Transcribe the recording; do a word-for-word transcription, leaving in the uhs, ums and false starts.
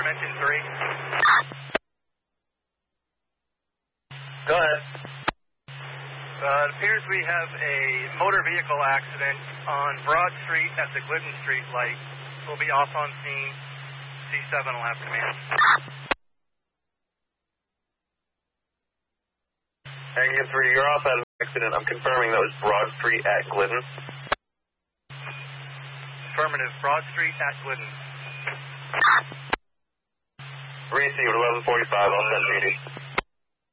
engine three. Go ahead. Uh, it appears we have a motor vehicle accident on Broad Street at the Glidden Street light. We'll be off on scene. C seven will have command. Hangar three, you're off at an accident. I'm confirming that was Broad Street at Glidden. Affirmative. Broad Street at Glidden. Received eleven forty-five, I'll send P D.